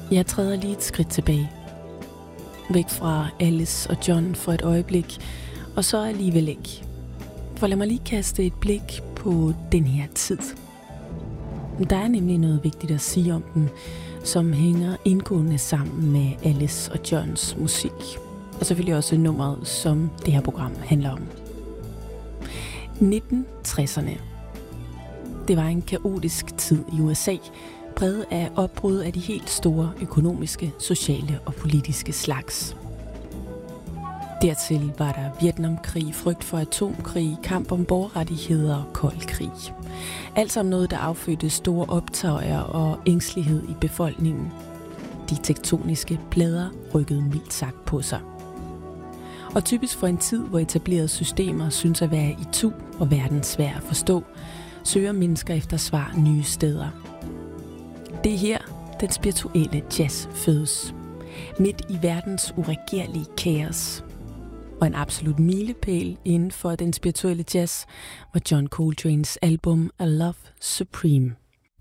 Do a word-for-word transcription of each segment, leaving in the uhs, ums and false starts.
Jeg træder lige et skridt tilbage. Væk fra Alice og John for et øjeblik, og så alligevel ikke. For lad mig lige kaste et blik på den her tid. Der er nemlig noget vigtigt at sige om den, som hænger indgående sammen med Alice og Johns musik. Og selvfølgelig også nummeret, som det her program handler om. nitten tresserne. Det var en kaotisk tid i U S A, præget af opbrud af de helt store økonomiske, sociale og politiske slags. Dertil var der Vietnamkrig, frygt for atomkrig, kamp om borgerrettigheder og kold krig. Alt sammen noget, der affødte store optøjer og ængstelighed i befolkningen. De tektoniske plader rykkede mildt sagt på sig. Og typisk for en tid, hvor etablerede systemer synes at være i tu og verden svær at forstå, søger mennesker efter svar nye steder. Det er her, den spirituelle jazz fødes. Midt i verdens uregerlige kaos. Og en absolut milepæl inden for den spirituelle jazz var John Coltranes album A Love Supreme.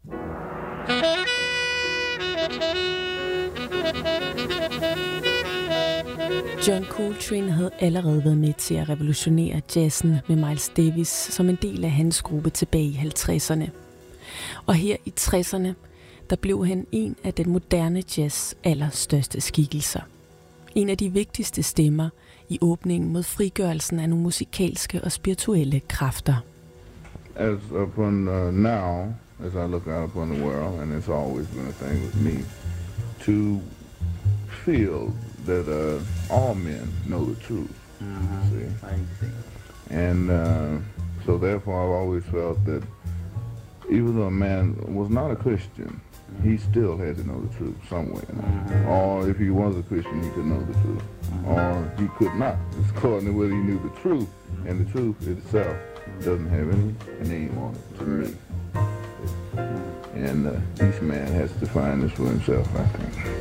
John Coltrane havde allerede været med til at revolutionere jazzen med Miles Davis som en del af hans gruppe tilbage i halvtredserne. Og her i tresserne, der blev han en af den moderne jazz allerstørste skikkelser. En af de vigtigste stemmer i åbningen mod frigørelsen af nogle musikalske og spirituelle kræfter. As upon uh, now, as I look out upon the world, and it's always been a thing with me, to feel that uh, all men know the truth. Mm-hmm. See? I see. And uh, so therefore I've always felt that even though a man was not a Christian, he still had to know the truth somewhere. Mm-hmm. Or if he was a Christian, he could know the truth. Mm-hmm. Or he could not. It's according to whether he knew the truth. Mm-hmm. And the truth itself doesn't have any name on it to me. Mm-hmm. And uh, each man has to find this for himself, I think.